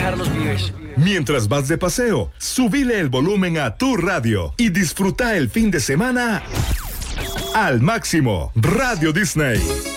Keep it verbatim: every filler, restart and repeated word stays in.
Carlos Vives. Mientras vas de paseo, subile el volumen a tu radio y disfruta el fin de semana al máximo. Radio Disney.